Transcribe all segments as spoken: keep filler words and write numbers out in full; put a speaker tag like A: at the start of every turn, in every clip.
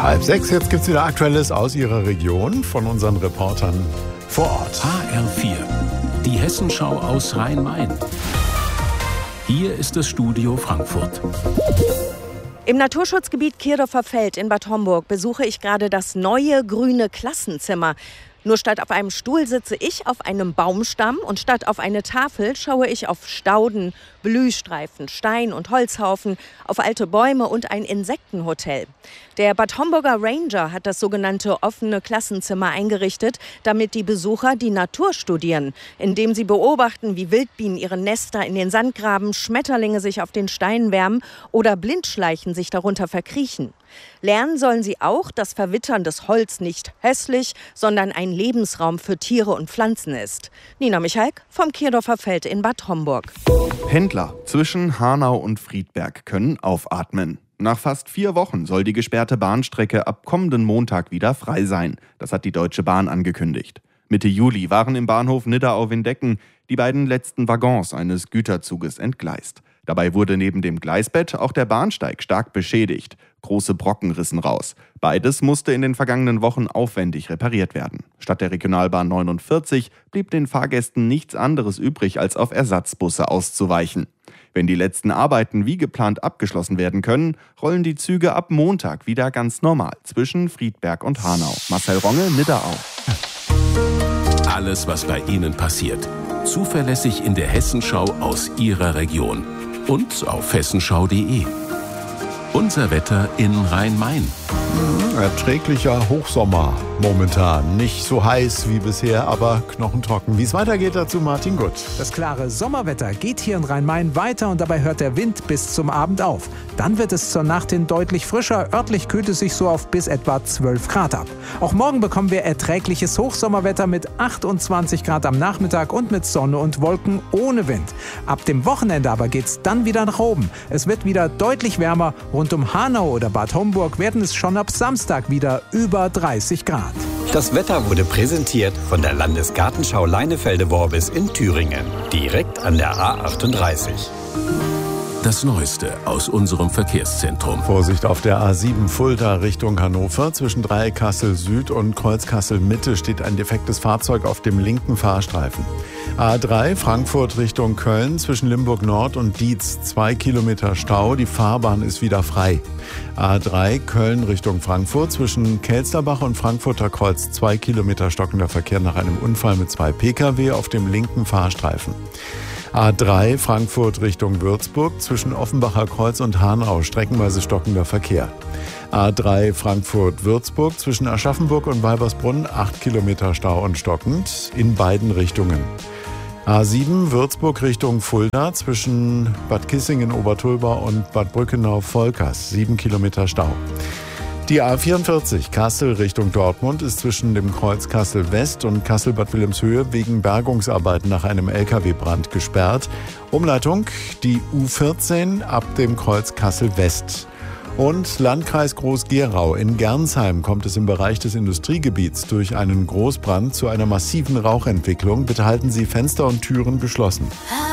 A: Halb sechs, jetzt gibt es wieder Aktuelles aus Ihrer Region von unseren Reportern vor Ort.
B: H R vier, die Hessenschau aus Rhein-Main. Hier ist das Studio Frankfurt.
C: Im Naturschutzgebiet Kirdorfer Feld in Bad Homburg besuche ich gerade das neue grüne Klassenzimmer. Nur statt auf einem Stuhl sitze ich auf einem Baumstamm und statt auf eine Tafel schaue ich auf Stauden, Blühstreifen, Stein- und Holzhaufen, auf alte Bäume und ein Insektenhotel. Der Bad Homburger Ranger hat das sogenannte offene Klassenzimmer eingerichtet, damit die Besucher die Natur studieren, indem sie beobachten, wie Wildbienen ihre Nester in den Sand graben, Schmetterlinge sich auf den Steinen wärmen oder Blindschleichen sich darunter verkriechen. Lernen sollen sie auch, dass verwitterndes Holz nicht hässlich, sondern ein Lebensraum für Tiere und Pflanzen ist. Nina Michalk vom Kirdorfer Feld in Bad Homburg.
D: Pendler zwischen Hanau und Friedberg können aufatmen. Nach fast vier Wochen soll die gesperrte Bahnstrecke ab kommenden Montag wieder frei sein. Das hat die Deutsche Bahn angekündigt. Mitte Juli waren im Bahnhof Nidderau-Windecken die beiden letzten Waggons eines Güterzuges entgleist. Dabei wurde neben dem Gleisbett auch der Bahnsteig stark beschädigt. Große Brocken rissen raus. Beides musste in den vergangenen Wochen aufwendig repariert werden. Statt der Regionalbahn neunundvierzig blieb den Fahrgästen nichts anderes übrig, als auf Ersatzbusse auszuweichen. Wenn die letzten Arbeiten wie geplant abgeschlossen werden können, rollen die Züge ab Montag wieder ganz normal zwischen Friedberg und Hanau. Marcel Ronge, Nidderau.
B: Alles, was bei Ihnen passiert. Zuverlässig in der Hessenschau aus Ihrer Region. Und auf hessenschau punkt de. Unser Wetter in Rhein-Main.
A: Erträglicher Hochsommer momentan. Nicht so heiß wie bisher, aber knochentrocken. Wie es weitergeht, dazu Martin Gutt.
E: Das klare Sommerwetter geht hier in Rhein-Main weiter und dabei hört der Wind bis zum Abend auf. Dann wird es zur Nacht hin deutlich frischer. Örtlich kühlt es sich so auf bis etwa zwölf Grad ab. Auch morgen bekommen wir erträgliches Hochsommerwetter mit achtundzwanzig Grad am Nachmittag und mit Sonne und Wolken ohne Wind. Ab dem Wochenende aber geht's dann wieder nach oben. Es wird wieder deutlich wärmer. Rund um Hanau oder Bad Homburg werden es schon ab Samstag wieder über dreißig Grad.
F: Das Wetter wurde präsentiert von der Landesgartenschau Leinefelde-Worbis in Thüringen, direkt an der A achtunddreißig.
B: Das Neueste aus unserem Verkehrszentrum.
A: Vorsicht auf der A sieben Fulda Richtung Hannover. Zwischen Dreieckkassel Süd und Kreuzkassel Mitte steht ein defektes Fahrzeug auf dem linken Fahrstreifen. A drei Frankfurt Richtung Köln zwischen Limburg Nord und Dietz. Zwei Kilometer Stau, die Fahrbahn ist wieder frei. A drei Köln Richtung Frankfurt zwischen Kelsterbach und Frankfurter Kreuz. Zwei Kilometer stockender Verkehr nach einem Unfall mit zwei Pkw auf dem linken Fahrstreifen. A drei Frankfurt Richtung Würzburg zwischen Offenbacher Kreuz und Hanau streckenweise stockender Verkehr. A drei Frankfurt-Würzburg zwischen Aschaffenburg und Weibersbrunn acht Kilometer Stau und stockend in beiden Richtungen. A sieben Würzburg Richtung Fulda zwischen Bad Kissingen-Obertulba und Bad Brückenau-Volkers sieben Kilometer Stau. Die A vierundvierzig Kassel Richtung Dortmund ist zwischen dem Kreuz Kassel West und Kassel-Bad Wilhelmshöhe wegen Bergungsarbeiten nach einem L K W-Brand gesperrt. Umleitung die U vierzehn ab dem Kreuz Kassel West. Und Landkreis Groß-Gerau. In Gernsheim kommt es im Bereich des Industriegebiets durch einen Großbrand zu einer massiven Rauchentwicklung. Bitte halten Sie Fenster und Türen geschlossen.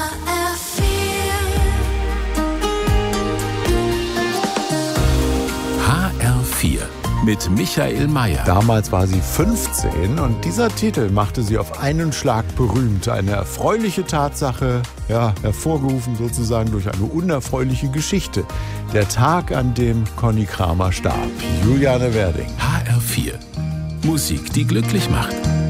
B: H R vier mit Michael Mayer.
A: Damals war sie fünfzehn und dieser Titel machte sie auf einen Schlag berühmt. Eine erfreuliche Tatsache, ja, hervorgerufen sozusagen durch eine unerfreuliche Geschichte. Der Tag, an dem Conny Kramer starb. Juliane Werding.
B: H R vier. Musik, die glücklich macht.